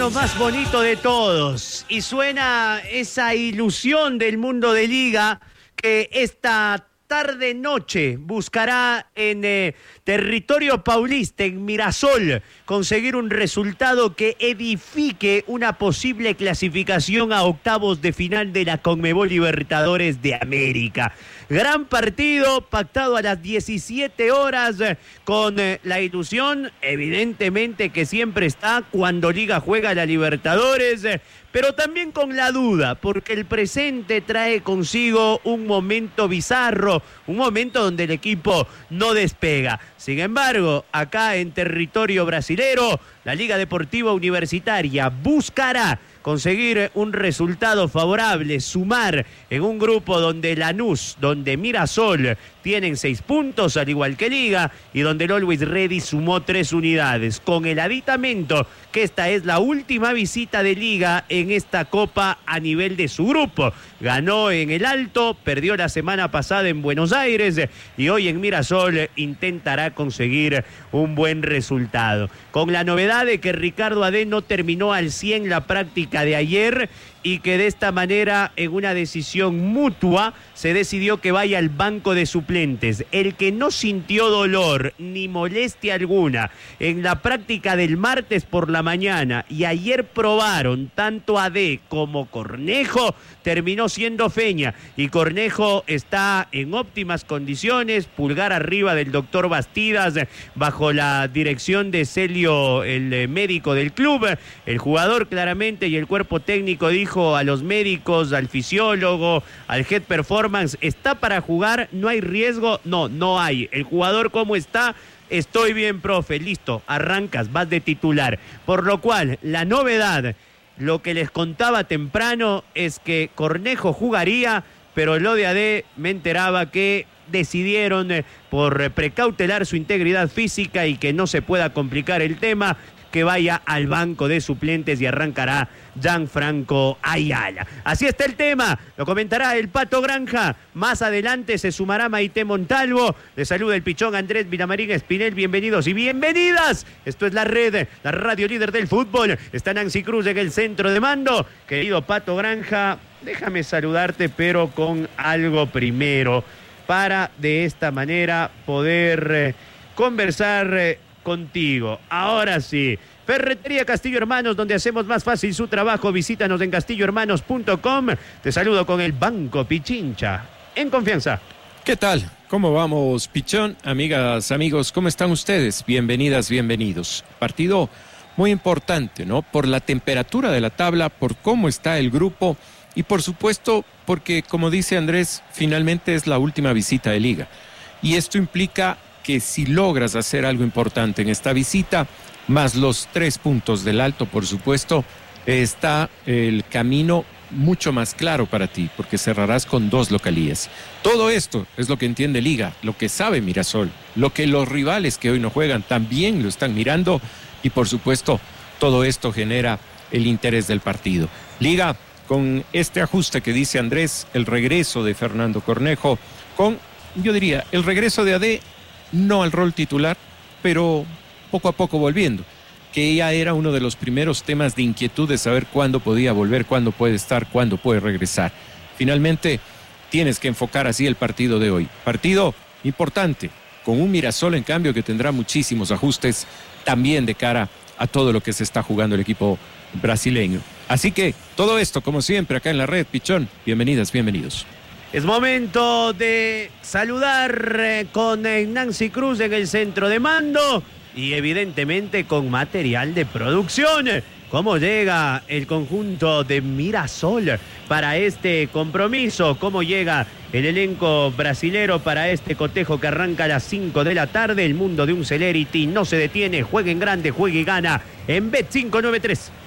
verano más bonito de todos y suena esa ilusión del mundo de Liga que esta tarde-noche buscará en territorio paulista, en Mirasol, conseguir un resultado que edifique una posible clasificación a octavos de final de la Conmebol Libertadores de América. Gran partido pactado a las 17 horas con la ilusión, evidentemente, que siempre está cuando Liga juega la Libertadores, pero también con la duda, porque el presente trae consigo un momento bizarro, un momento donde el equipo no despega. Sin embargo, acá en territorio brasilero, la Liga Deportiva Universitaria buscará conseguir un resultado favorable, sumar en un grupo donde Lanús, donde Mirasol tienen 6 puntos, al igual que Liga, y donde el Always Ready sumó 3 unidades, con el aditamento que esta es la última visita de Liga en esta Copa a nivel de su grupo. Ganó en el Alto, perdió la semana pasada en Buenos Aires y hoy en Mirasol intentará conseguir un buen resultado. Con la novedad de que Ricardo Adé no terminó al 100 la práctica de ayer y que de esta manera, en una decisión mutua, se decidió que vaya al banco de suplentes. El que no sintió dolor ni molestia alguna en la práctica del martes por la mañana y ayer probaron tanto Adé como Cornejo, terminó siendo Feña, y Cornejo está en óptimas condiciones, pulgar arriba del doctor Bastidas, bajo la dirección de Celio, el médico del club. El jugador claramente y el cuerpo técnico dijo a los médicos, al fisiólogo, al head performance, ¿está para jugar? ¿No hay riesgo? No hay. El jugador, ¿cómo está? Estoy bien, profe, listo, arrancas, vas de titular. Por lo cual, la novedad, lo que les contaba temprano, es que Cornejo jugaría, pero lo de Adé me enteraba que decidieron por precautelar su integridad física y que no se pueda complicar el tema, que vaya al banco de suplentes y arrancará Gianfranco Ayala. Así está el tema, lo comentará el Pato Granja. Más adelante se sumará Maite Montalvo. Les saluda el pichón Andrés Vilamarín Espinel. Bienvenidos y bienvenidas. Esto es La Red, la radio líder del fútbol. Está Nancy Cruz en el centro de mando. Querido Pato Granja, déjame saludarte, pero con algo primero, para de esta manera poder conversar contigo. Ahora sí, Ferretería Castillo Hermanos, donde hacemos más fácil su trabajo. Visítanos en castillohermanos.com. Te saludo con el Banco Pichincha, en confianza. ¿Qué tal? ¿Cómo vamos, Pichón? Amigas, amigos, ¿cómo están ustedes? Bienvenidas, bienvenidos. Partido muy importante, ¿no? Por la temperatura de la tabla, por cómo está el grupo y por supuesto porque, como dice Andrés, finalmente es la última visita de Liga. Y esto implica que si logras hacer algo importante en esta visita, más los 3 puntos del Alto, por supuesto, está el camino mucho más claro para ti, porque cerrarás con 2 localías. Todo esto es lo que entiende Liga, lo que sabe Mirasol, lo que los rivales que hoy no juegan también lo están mirando, y por supuesto, todo esto genera el interés del partido. Liga, con este ajuste que dice Andrés, el regreso de Fernando Cornejo, con, yo diría, el regreso de Adé, no al rol titular, pero poco a poco volviendo, que ya era uno de los primeros temas de inquietud de saber cuándo podía volver, cuándo puede estar, cuándo puede regresar. Finalmente, tienes que enfocar así el partido de hoy. Partido importante, con un Mirasol, en cambio, que tendrá muchísimos ajustes también de cara a todo lo que se está jugando el equipo brasileño. Así que, todo esto, como siempre, acá en La Red, Pichón, bienvenidas, bienvenidos. Es momento de saludar con Nancy Cruz en el centro de mando y evidentemente con material de producción. ¿Cómo llega el conjunto de Mirasol para este compromiso? ¿Cómo llega el elenco brasilero para este cotejo que arranca a las 5 de la tarde? El mundo de un Celerity no se detiene. Juegue en grande, juegue y gana en Bet593.